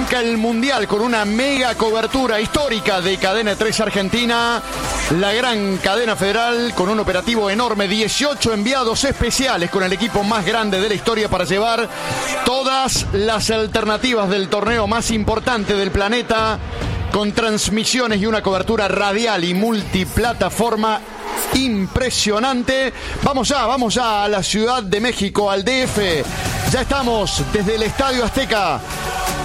Arranca el Mundial con una mega cobertura histórica de Cadena 3 Argentina, la gran cadena federal con un operativo enorme, 18 enviados especiales con el equipo más grande de la historia para llevar todas las alternativas del torneo más importante del planeta, con transmisiones y una cobertura radial y multiplataforma impresionante. Vamos ya a la Ciudad de México, al DF. Ya estamos desde el Estadio Azteca